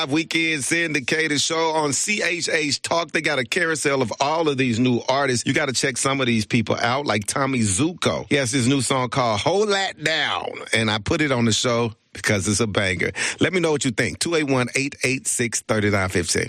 Weekend syndicated show on CHH Talk. They got a carousel of all of these new artists. You got to check some of these people out, like Tommy Zuko. He has his new song called Hold That Down, and I put it on the show because it's a banger. Let me know what you think. 281-886-3915.